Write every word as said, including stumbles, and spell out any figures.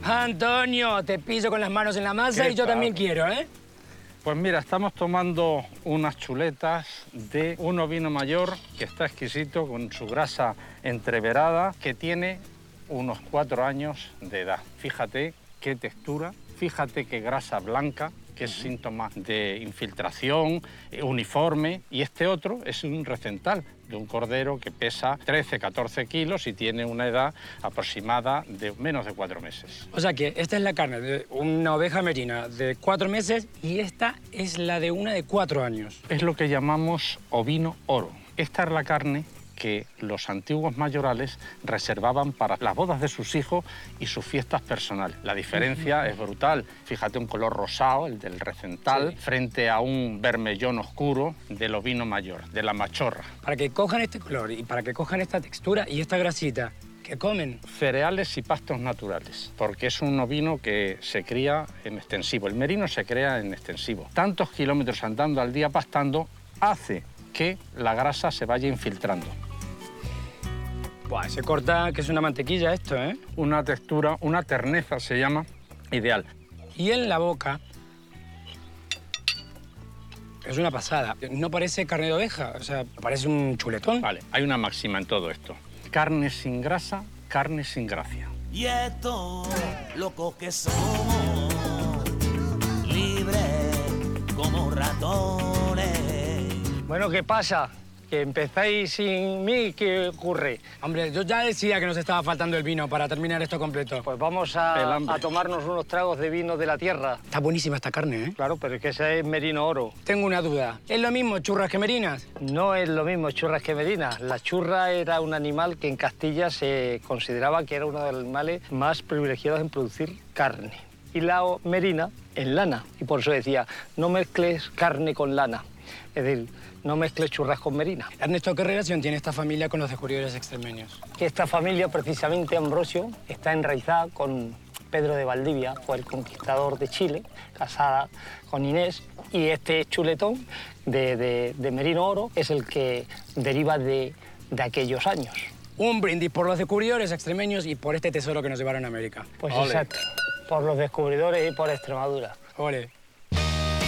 Antonio, te piso con las manos en la masa y yo tal? también quiero, ¿eh? Pues mira, estamos tomando unas chuletas de un ovino mayor que está exquisito, con su grasa entreverada, que tiene unos cuatro años de edad. Fíjate qué textura, fíjate qué grasa blanca, que es síntoma de infiltración, eh, uniforme, y este otro es un recental de un cordero que pesa trece, catorce kilos y tiene una edad aproximada de menos de cuatro meses. O sea que esta es la carne de una oveja merina de cuatro meses y esta es la de una de cuatro años. Es lo que llamamos ovino oro. Esta es la carne que los antiguos mayorales reservaban para las bodas de sus hijos y sus fiestas personales. La diferencia uh-huh. es brutal. Fíjate un color rosado, el del recental, sí. frente a un vermellón oscuro del ovino mayor, de la machorra. Para que cojan este color y para que cojan esta textura y esta grasita, ¿qué comen? Cereales y pastos naturales, porque es un ovino que se cría en extensivo. El merino se cría en extensivo. Tantos kilómetros andando al día pastando hace que la grasa se vaya infiltrando. Buah, se corta, que es una mantequilla esto, ¿eh? Una textura, una terneza se llama, ideal. Y en la boca es una pasada. No parece carne de oveja, o sea, parece un chuletón. Vale, hay una máxima en todo esto. Carne sin grasa, carne sin gracia. Y estos locos que somos, libres como ratones. Bueno, ¿qué pasa? Que empezáis sin mí, ¿qué ocurre? Hombre, yo ya decía que nos estaba faltando el vino para terminar esto completo. Pues vamos a, a tomarnos unos tragos de vino de la tierra. Está buenísima esta carne, ¿eh? Claro, pero es que ese es merino oro. Tengo una duda. ¿Es lo mismo churras que merinas? No es lo mismo churras que merinas. La churra era un animal que en Castilla se consideraba que era uno de los animales más privilegiados en producir carne. Y la merina en lana. Y por eso decía, no mezcles carne con lana. Es decir, no mezcles churras con merina. Ernesto, ¿qué relación tiene esta familia con los descubridores extremeños? Que esta familia, precisamente Ambrosio, está enraizada con Pedro de Valdivia, fue el conquistador de Chile, casada con Inés, y este chuletón de, de, de merino oro es el que deriva de, de aquellos años. Un brindis por los descubridores extremeños y por este tesoro que nos llevaron a América. Pues Ole. Exacto, por los descubridores y por Extremadura. Ole.